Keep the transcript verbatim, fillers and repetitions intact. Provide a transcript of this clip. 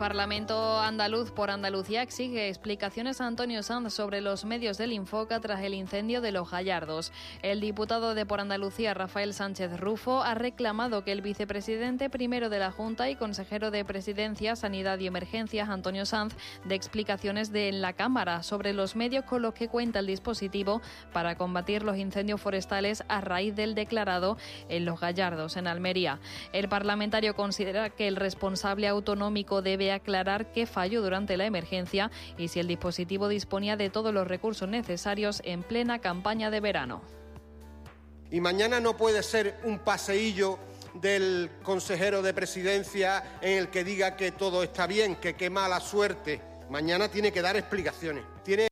Parlamento andaluz por Andalucía exige explicaciones a Antonio Sanz sobre los medios del Infoca tras el incendio de Los Gallardos. El diputado de Por Andalucía, Rafael Sánchez Rufo, ha reclamado que el vicepresidente primero de la Junta y consejero de Presidencia, Sanidad y Emergencias, Antonio Sanz, dé explicaciones de en la Cámara sobre los medios con los que cuenta el dispositivo para combatir los incendios forestales a raíz del declarado en Los Gallardos, en Almería. El parlamentario considera que el responsable autonómico debe aclarar qué falló durante la emergencia y si el dispositivo disponía de todos los recursos necesarios en plena campaña de verano. Y mañana no puede ser un paseillo del consejero de Presidencia en el que diga que todo está bien, que qué mala suerte. Mañana tiene que dar explicaciones. Tiene